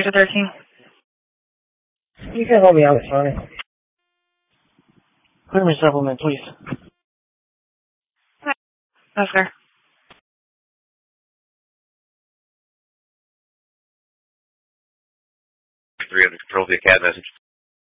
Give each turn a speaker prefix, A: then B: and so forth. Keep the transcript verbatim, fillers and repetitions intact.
A: to thirteen.
B: You can hold me on the phone.
C: Clear me supplement, please.
A: Oscar.
D: three hundred, control the A C A D message.